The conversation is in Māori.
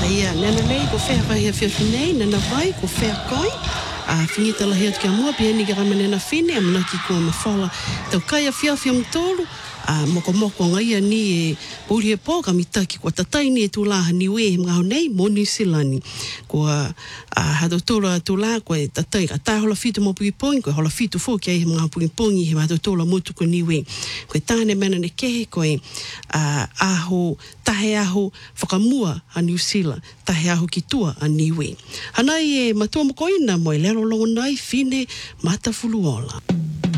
Aia, nana lei ko whea kai hea whia whinei, nana vai ko whea kai. Whingita la hea kia mua, pia ni gara manena whine, amana ki kua mawhala. Tau kai a whia mtolu, moko ngai ni e pōri e pō, ka mitaki kua tatai ni e tūlaha niwe he mga honei, mo New Zealand. Kua hato tōla tūlaha, kua e tatai ka tāhola whitu mo puipongi, kua hola whitu fō kia he mga puipongi, he hato tōla motu ko niwe. Kua tāne mana ne kehe, kua tahe aho whakamua a New Zealand, tahe aho ki tua a niwe. Hanai e matua mokoina mo e lero longo nai, whine mata fuluola.